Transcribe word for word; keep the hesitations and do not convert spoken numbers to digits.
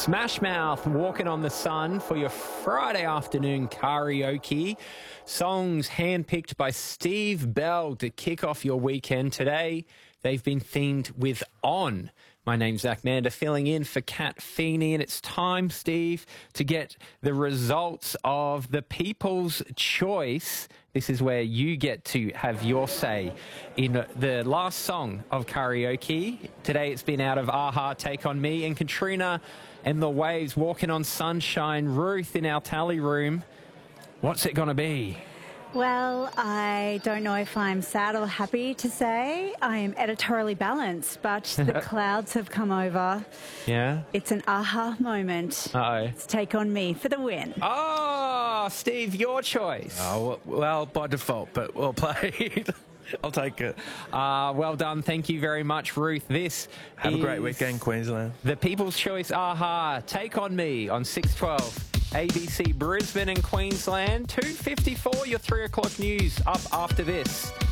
Smash Mouth, Walking on the Sun for your Friday afternoon karaoke. Songs handpicked by Steve Bell to kick off your weekend today. They've been themed with On. My name's Zach Mander, filling in for Kat Feeney, and it's time, Steve, to get the results of the People's Choice. This is where you get to have your say in the last song of karaoke. Today it's been out of a-ha, Take On Me, and Katrina and the Waves, Walking on Sunshine. Ruth in our tally room, what's it going to be? Well, I don't know if I'm sad or happy to say. I am editorially balanced, but the clouds have come over. Yeah? It's an aha moment. Uh-oh. Let's Take On Me for the win. Oh, Steve, your choice. Oh, well, by default, but well played. I'll take it. Uh, well done. Thank you very much, Ruth. This Have is a great weekend, Queensland. the People's Choice a-ha, Take On Me on six twelve. A B C Brisbane and Queensland. two fifty-four, your three o'clock news up after this.